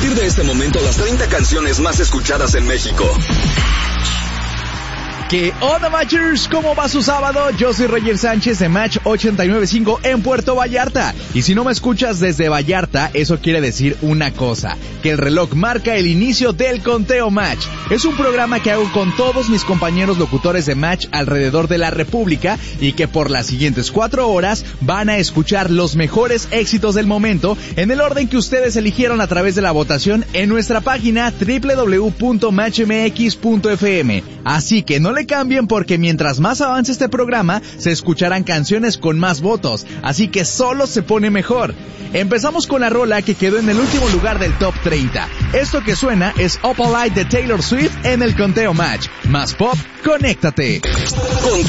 partir de este momento, las 30 canciones más escuchadas en México. ¿Qué onda, Matchers? ¿Cómo va su sábado? Yo soy Roger Sánchez de Match 89.5 en Puerto Vallarta. Y si no me escuchas desde Vallarta, eso quiere decir una cosa, que el reloj marca el inicio del Conteo Match. Es un programa que hago con todos mis compañeros locutores de Match alrededor de la República y que por las siguientes 4 horas van a escuchar los mejores éxitos del momento en el orden que ustedes eligieron a través de la votación en nuestra página www.matchmx.fm. Así que no le cambien porque mientras más avance este programa, se escucharán canciones con más votos, así que solo se pone mejor. Empezamos con la rola que quedó en el último lugar del Top 30. Esto que suena es Up All Night de Taylor Swift en el Conteo Match. Más pop, conéctate.